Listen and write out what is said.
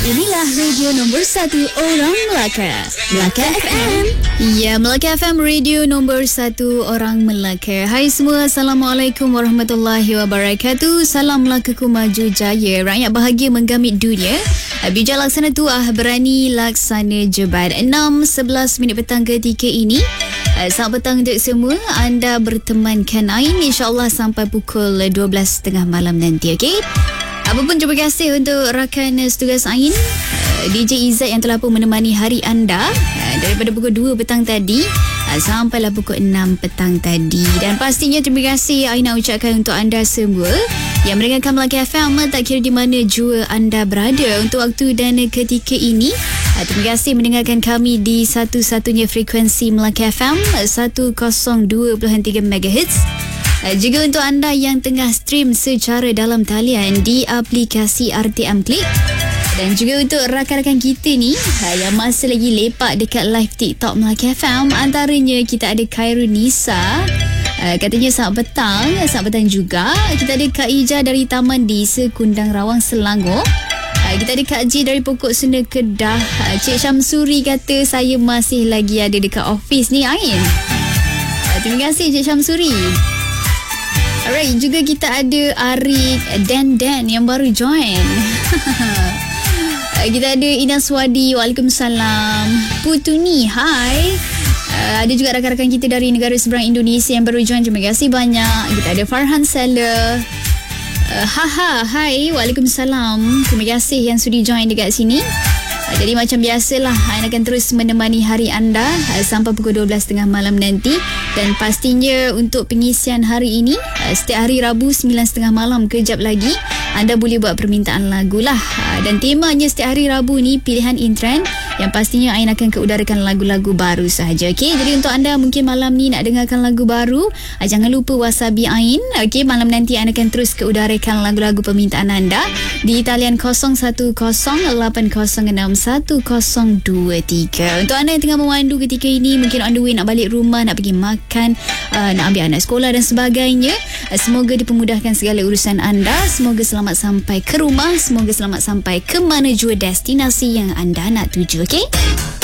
Inilah radio nombor 1 orang Melaka, Melaka FM. Ya, Melaka FM, radio nombor 1 orang Melaka. Hai semua, Assalamualaikum warahmatullahi wabarakatuh. Salam Melakaku maju jaya, rakyat bahagia menggamit dunia. Bijak laksana tuah, berani laksana jebat. 6:11 minit petang ketika ini. Selamat petang untuk semua. Anda bertemankan Ain, insyaAllah sampai pukul 12.30 malam nanti, okey? Apapun, terima kasih untuk rakan setugas Ain, DJ Izzat yang telah pun menemani hari anda daripada pukul 2 petang tadi sampailah pukul 6 petang tadi. Dan pastinya terima kasih Ain nak ucapkan untuk anda semua yang mendengarkan Melaka FM, tak kira di mana jua anda berada untuk waktu dan ketika ini. Terima kasih mendengarkan kami di satu-satunya frekuensi Melaka FM 102.3 MHz. Juga untuk anda yang tengah stream secara dalam talian di aplikasi RTM Klik. Dan juga untuk rakan-rakan kita ni yang masih lagi lepak dekat live TikTok Melaka FM. Antaranya kita ada Khairul Nisa, katanya selamat petang juga. Kita ada Kak Ija dari Taman Desa Kundang Rawang, Selangor. Kita ada Kak Ji dari Pokok Sunda, Kedah. Cik Syamsuri kata saya masih lagi ada dekat office ni, Ain. Terima kasih Cik Syamsuri. Alright, juga kita ada Arik Dan yang baru join. Kita ada Ina Swadi, Waalaikumsalam. Putuni, hai. Ada juga rakan-rakan kita dari negara seberang Indonesia yang baru join. Terima kasih banyak. Kita ada Farhan Seller. Hai, Waalaikumsalam. Terima kasih yang sudi join dekat sini. Jadi macam biasalah, Ain akan terus menemani hari anda sampai pukul 12.30 malam nanti. Dan pastinya untuk pengisian hari ini, setiap hari Rabu 9.30 malam kejap lagi, anda boleh buat permintaan lagu lah. Dan temanya setiap hari Rabu ni pilihan in trend, yang pastinya Ain akan keudarakan lagu-lagu baru sahaja. Okay? Jadi untuk anda mungkin malam ni nak dengarkan lagu baru, jangan lupa wasabi Ain. Okay? Malam nanti Ain akan terus keudarakan lagu-lagu permintaan anda di talian 0108061023. Untuk anda yang tengah memandu ketika ini, mungkin on the way nak balik rumah, nak pergi makan, nak ambil anak sekolah dan sebagainya, semoga dipermudahkan segala urusan anda. Semoga selamat sampai ke rumah, semoga selamat sampai ke mana jua destinasi yang anda nak tuju. Okay?